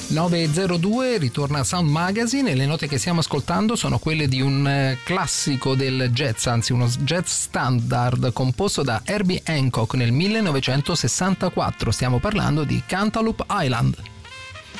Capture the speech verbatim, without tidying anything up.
nove e zero due, ritorna Sound Magazine e le note che stiamo ascoltando sono quelle di un classico del jazz, anzi uno jazz standard composto da Herbie Hancock nel millenovecentosessantaquattro. Stiamo parlando di Cantaloupe Island.